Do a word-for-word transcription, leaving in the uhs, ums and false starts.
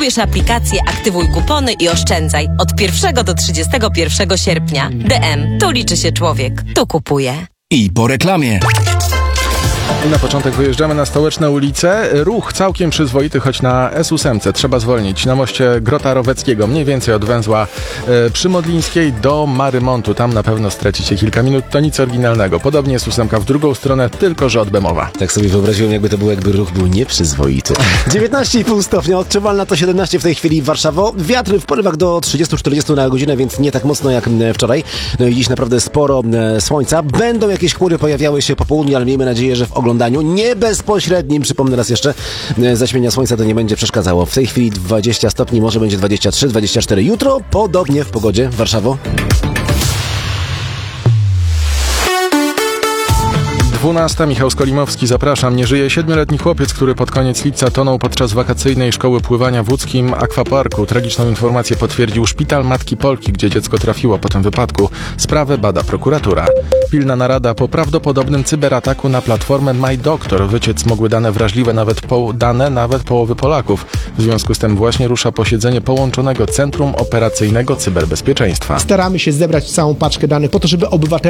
Pobierz aplikację, aktywuj kupony i oszczędzaj od pierwszego do trzydziestego pierwszego sierpnia. D M. Tu liczy się człowiek. Tu kupuje. I po reklamie. I na początek wyjeżdżamy na Stołeczne ulice. Ruch całkiem przyzwoity, choć na S osiem trzeba zwolnić. Na moście Grota Roweckiego, mniej więcej od węzła e, Przymodlińskiej do Marymontu. Tam na pewno stracicie kilka minut. To nic oryginalnego. Podobnie S osiem w drugą stronę, tylko że od Bemowa. Tak sobie wyobraziłem, jakby to było, jakby ruch był nieprzyzwoity. dziewiętnaście i pół stopnia, odczuwalna to siedemnaście w tej chwili w Warszawo. Wiatry w porywach do trzydzieści czterdzieści na godzinę, więc nie tak mocno jak wczoraj. No i dziś naprawdę sporo e, słońca. Będą jakieś chmury pojawiały się po południu, ale miejmy nadzieję, że w oglądaniu nie bezpośrednim, przypomnę raz jeszcze, zaćmienia słońca to nie będzie przeszkadzało. W tej chwili dwadzieścia stopni, może będzie dwadzieścia trzy, dwadzieścia cztery. Jutro podobnie w pogodzie. Warszawo. dwunasta. Michał Skolimowski, zapraszam. Nie żyje siedmioletni chłopiec, który pod koniec lipca tonął podczas wakacyjnej szkoły pływania w łódzkim akwaparku. Tragiczną informację potwierdził szpital Matki Polki, gdzie dziecko trafiło po tym wypadku. Sprawę bada prokuratura. Pilna narada po prawdopodobnym cyberataku na platformę MyDoctor. Wyciec mogły dane wrażliwe nawet po, dane nawet połowy Polaków. W związku z tym właśnie rusza posiedzenie połączonego Centrum Operacyjnego Cyberbezpieczeństwa. Staramy się zebrać całą paczkę danych po to, żeby obywatel